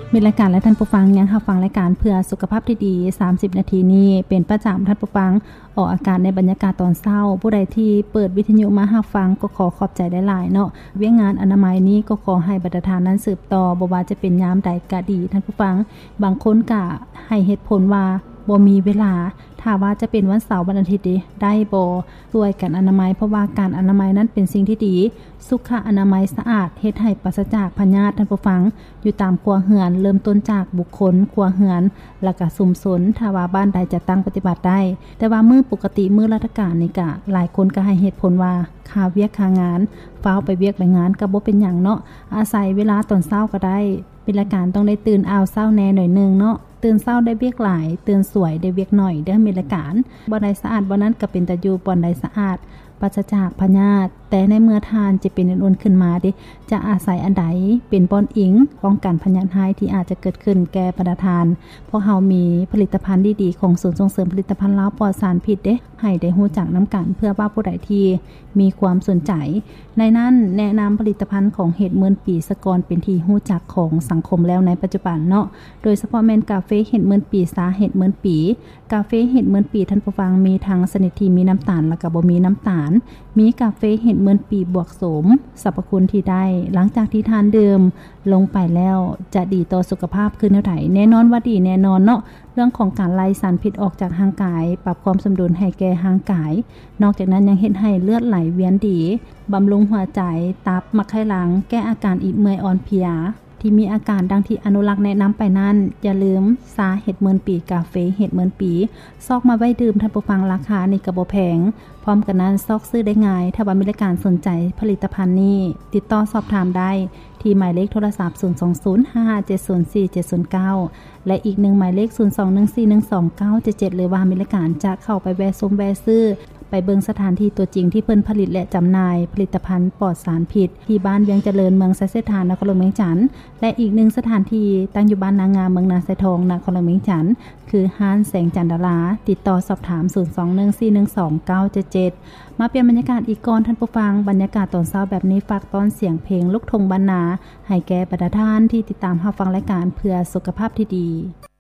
มีรายการและท่านผู้ฟังยังรับฟังรายการเพื่อสุขภาพที่ดี30นาทีนี้เป็นประจำท่านผู้ฟังออกอากาศในบรรยากาศตอนเช้าผู้ใดที่เปิดวิทยุมารับฟังก็ขอขอบใจหลายๆเนาะเวียงงานอนามัยนี้ก็ขอให้บรรดานั้นสืบต่อบ่ว่าจะเป็นยามใดก็ดีท่านผู้ฟังบางคนก็ให้เหตุผลว่าบ่มีเวลาถ้าว่าจะเป็นวันเสาร์วันอาทิตย์ได้บ่ช่วยกันอนามัยเพราะว่าการอนามัยนั้นเป็นสิ่งที่ดีสุขอนามัยสะอาดเฮ็ดให้ปราศจากพยาธิท่านผู้ฟังอยู่ตามครัวเรือนเริ่มต้นจากบุคคลครัวเรือนแล้วก็ชุมชนถ้าว่าบ้านใดจะตั้งปฏิบัติได้แต่ว่ามื้อปกติมื้อราชการนี่ก็หลายคนก็ให้เหตุผลว่าค่าเวียกค่างานฟ้าวไปเวียกไปงานก็บ่เป็นหยังเนาะอาศัยเวลาตอนเช้าก็ได้เป็นรายการต้องได้ตื่นอ้าวเช้าแน่หน่อยนึงเนาะตื่นเช้าได้เวียกหลายตื่นสวยได้เวียกหน่อยเด้อมีรายการบ่ใดสะอาดบ่นั้นก็เป็นตาอยู่บ่ใดสะอาดปราศจากพยาธิแต่ในเมื่อทานจะเป็นอ้วนขึ้นมาดิจะอาศัยอันใดเป็นป้อนอิงป้องกันพยาธิหายที่อาจจะเกิดขึ้นแก่บรรดาทานเพราะเฮามีผลิตภัณฑ์ดีๆของศูนย์ส่งเสริมผลิตภัณฑ์ลาวปลอดสารพิษเด้ให้ได้ฮู้จักนํากันเพื่อว่าผู้ใดที่มีความสนใจในนั้นแนะนําผลิตภัณฑ์ของเห็ดเมือนปีสกรเป็นที่ฮู้จักของสังคมแล้วในปัจจุบันเนาะโดยเฉพาะแม่นกาเฟเห็ดเมือนปีสาเห็ดเมือนปีกาเฟเห็ดเมือนปีท่านผู้ฟังมีทั้งชนิดที่มีน้ำตาลและก็บ่มีน้ำตาลมีกาเฟเห็ดเมือนปีบวกโสมสรรพคุณที่ได้หลังจากที่ทานดื่มลงไปแล้วจะดีต่อสุขภาพขึ้นเท่าไหร่แน่นอนว่าดีแน่นอนเนาะเรื่องของการไล่สารพิษออกจากร่างกายปรับความสมดุลให้แก่ร่างกายนอกจากนั้นยังเฮ็ดให้เลือดไหลเวียนดีบำรุงหัวใจตับมักไข้หลังแก้อาการอิดเมื่อยอ่อนเพลียที่มีอาการดังที่อนุรักษ์แนะนําไปนั้นอย่าลืมซาเห็ดเมือนปีกาเฟเห็ดเมือนปีซอกมาไว้ดื่มท่านผู้ฟังราคานี่ก็บ่แพงพร้อมกันนั้นซอกซื้อได้ง่ายถ้าว่ามีรายการสนใจผลิตภัณฑ์นี้ติดต่อสอบถามได้ที่หมายเลขโทรศัพท์02055704709และอีก1หมายเลข0214129977หรือว่ามีรายการจะเข้าไปแวะชมแวะซื้อไปเบิงสถานที่ตัวจริงที่เพิ่นผลิตและจำหน่ายผลิตภัณฑ์ปลอดสารพิษที่บ้านเวียงเจริญเมืองไซเสถานนครหลวงเวียงจันทน์และอีก1สถานที่ตั้งอยู่บ้านนางามเมืองนาไซทองนครหลวงเวียงจันทน์คือห้านแสงจันดาราติดต่อสอบถาม0214129977มาเปลี่ยนบรรยากาศอีกก่อนท่านผู้ฟังบรรยากาศตอนเช้าแบบนี้ฝากตอนเสียงเพลงลูกทุ่งบ้านนาให้แก่บรรดาท่านที่ติดตามรับฟังรายการเพื่อสุขภาพที่ดี